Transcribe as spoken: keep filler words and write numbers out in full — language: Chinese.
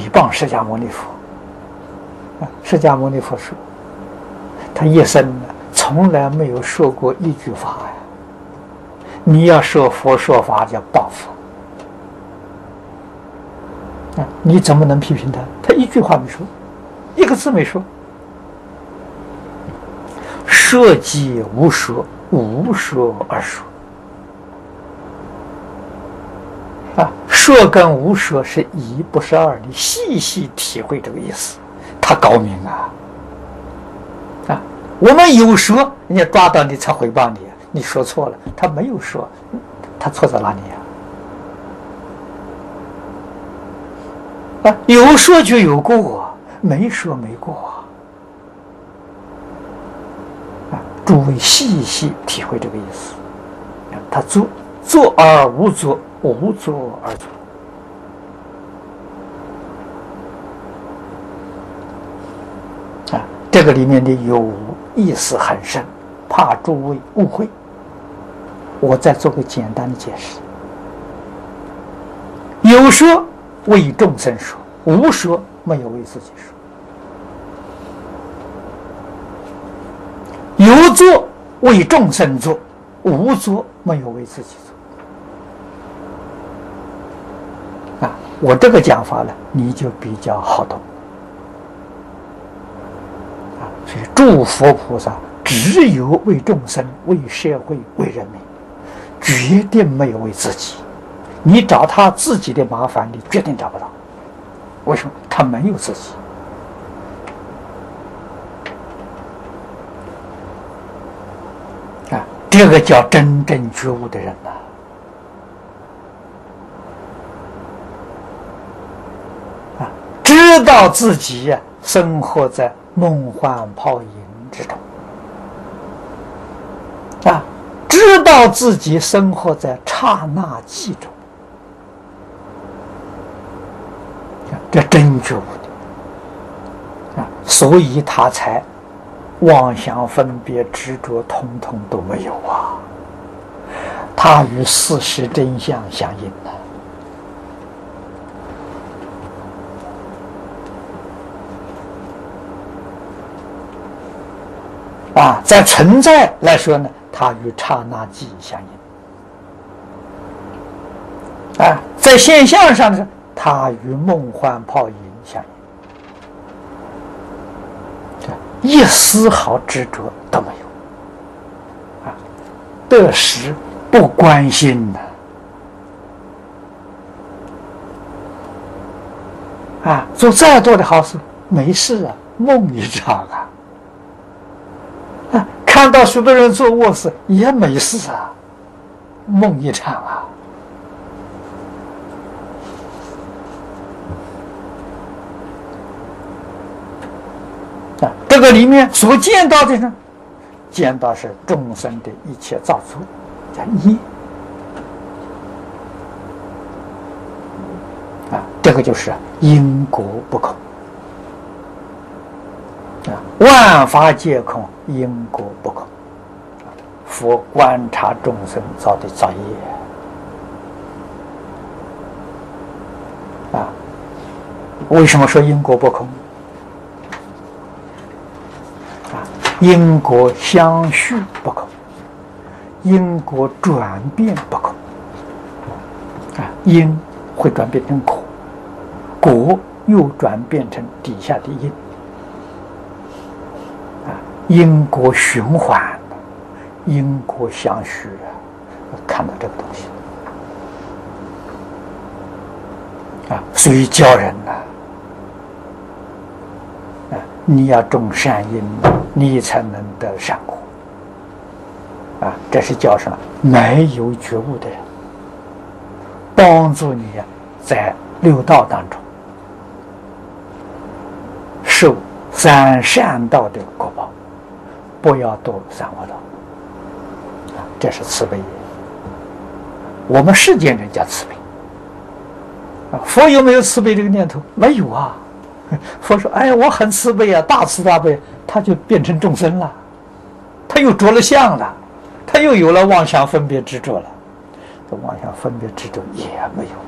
诽谤释迦牟尼佛。啊，释迦牟尼佛说，他一生呢从来没有说过一句法呀。你要说佛说法叫报复。啊，你怎么能批评他？他一句话没说，一个字没说。说即无说，无说而说。啊，说跟无说是一，不是二，你细细体会这个意思，他高明啊！啊，我们有说，人家抓到你才诽谤你，你说错了，他没有说，他错在哪里啊？啊，有说就有过，没说没过啊！诸位细细体会这个意思，他做做而无作，无作而作。啊，这个里面的有无意思很深，怕诸位误会，我再做个简单的解释。有说为众生说，无说没有为自己说。有作为众生做，无作没有为自己做。啊，我这个讲法呢，你就比较好懂。啊，所以诸佛菩萨只有为众生、为社会、为人民，决定没有为自己。你找他自己的麻烦，你决定找不到。为什么？他没有自己。啊，这个叫真正觉悟的人呐、啊。啊，知道自己呀、啊、生活在梦幻泡影之中，啊，知道自己生活在刹那即中，这真觉悟的啊，所以他才妄想分别执着统统都没有啊，他与事实真相相应了。啊，在存在来说呢，它与刹那即相应；啊，在现象上呢，它与梦幻泡影相应，一丝毫执着都没有。啊，得失不关心的，啊，做再多的好事没事啊，梦一场啊。啊，看到许多人做恶事也没事啊，梦一场啊。啊，这个里面所见到的呢，见到是众生的一切造作，叫业。啊，这个就是因果不空。万法皆空，因果不空。佛观察众生造的造业啊，为什么说因果不空？啊，因果相续不空，因果转变不空。啊，因会转变成果，果又转变成底下的因。因果循环，因果相续啊，看到这个东西啊，所以教人呐、啊，啊，你要种善因，你才能得善果啊。这是教什么？没有觉悟的人，帮助你啊，在六道当中受三善道的果报。不要堕入三恶道，啊，这是慈悲。我们世间人叫慈悲，啊，佛有没有慈悲这个念头？没有啊。佛说：“哎，我很慈悲啊，大慈大悲。”他就变成众生了，他又着了相了，他又有了妄想分别执着了。这妄想分别执着也没有。